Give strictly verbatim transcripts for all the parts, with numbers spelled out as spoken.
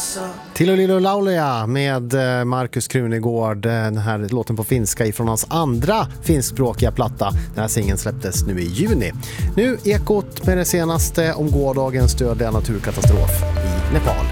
Till Lilo Laulia med Markus Krunegård, den här låten på finska ifrån hans andra finskspråkiga platta. Den här singeln släpptes nu i juni. Nu Ekot med det senaste om gårdagens dödliga naturkatastrof i Nepal.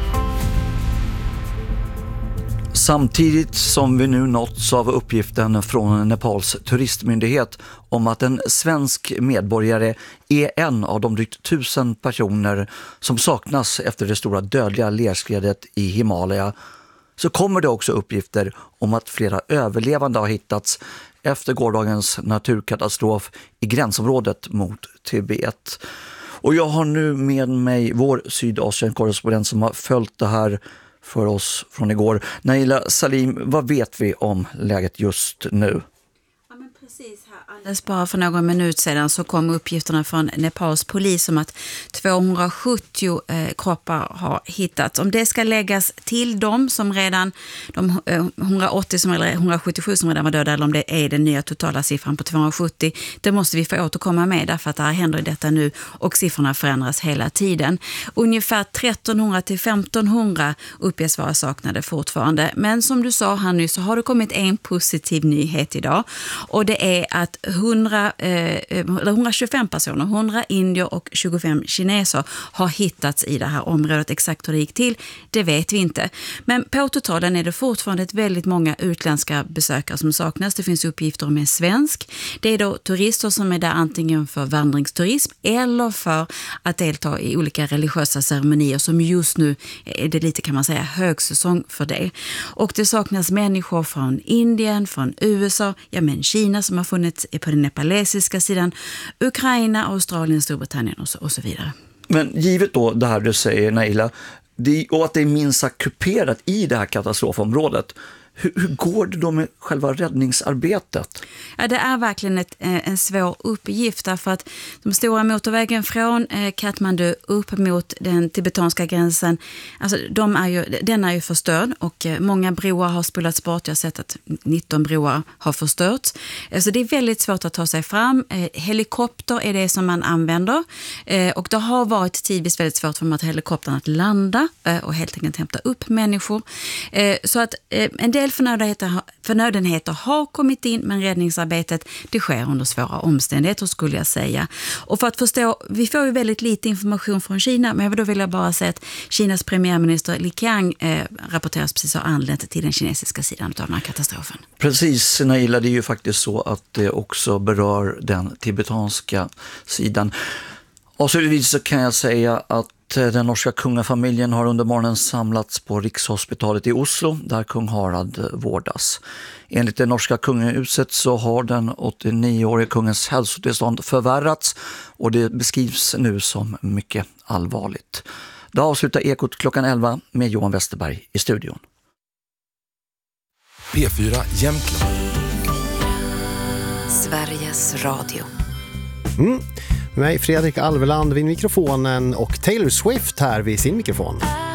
Samtidigt som vi nu nåtts av uppgiften från Nepals turistmyndighet om att en svensk medborgare är en av de drygt tusen personer som saknas efter det stora dödliga lerskredet i Himalaya, så kommer det också uppgifter om att flera överlevande har hittats efter gårdagens naturkatastrof i gränsområdet mot Tibet. Och jag har nu med mig vår Sydasien-korrespondent som har följt det här för oss från igår. Naila Salim, vad vet vi om läget just nu? Ja, men precis här. Alldeles bara för någon minut sedan så kom uppgifterna från Nepals polis om att tvåhundrasjuttio eh, kroppar har hittats. Om det ska läggas till dem som redan, de eh, hundraåttio som, eller hundrasjuttiosju som redan var döda, eller om det är den nya totala siffran på tvåhundrasjuttio, det måste vi få återkomma med därför att det här händer i detta nu och siffrorna förändras hela tiden. Ungefär trettonhundra till femtonhundra uppges vara saknade fortfarande. Men som du sa här nu så har det kommit en positiv nyhet idag, och det är att hundra, eh, hundratjugofem personer, hundra indier och tjugofem kineser har hittats i det här området. Exakt hur det gick till, det vet vi inte. Men på totalen är det fortfarande ett väldigt många utländska besökare som saknas. Det finns uppgifter om en svensk. Det är då turister som är där antingen för vandringsturism eller för att delta i olika religiösa ceremonier som just nu är det lite, kan man säga, högsäsong för det. Och det saknas människor från Indien, från U S A, ja men Kina som har funnits på den nepalesiska sidan, Ukraina, Australien, Storbritannien och så, och så vidare. Men givet då det här du säger, Naila, det, och att det är minst sagt kuperat i det här katastrofområdet, hur, hur går det då med själva räddningsarbetet? Ja, det är verkligen ett, en svår uppgift därför att de stora motorvägen från Kathmandu upp mot den tibetanska gränsen, alltså de är ju, den är ju förstörd och många broar har spolats bort. Jag har sett att nitton broar har förstörts. Så det är väldigt svårt att ta sig fram. Helikopter är det som man använder och det har varit tidvis väldigt svårt för de här helikoptern att landa och helt enkelt hämta upp människor. Så att en del Förnödenheter, förnödenheter har kommit in, men räddningsarbetet det sker under svåra omständigheter skulle jag säga. Och för att förstå, vi får ju väldigt lite information från Kina, men då vill jag bara säga att Kinas premiärminister Li Qiang eh, rapporteras precis ha anlänt till den kinesiska sidan av den här katastrofen. Precis, Naila, det är ju faktiskt så att det också berör den tibetanska sidan. Och så så kan jag säga att den norska kungafamiljen har under morgonen samlats på Rikshospitalet i Oslo där kung Harald vårdas. Enligt det norska kungahuset så har den åttionioårige kungens hälsotillstånd förvärrats och det beskrivs nu som mycket allvarligt. Då avslutar Ekot klockan elva med Johan Westerberg i studion. P fyra Jämtland. Sveriges Radio. Mm. Med Fredrik Alveland vid mikrofonen och Taylor Swift här vid sin mikrofon.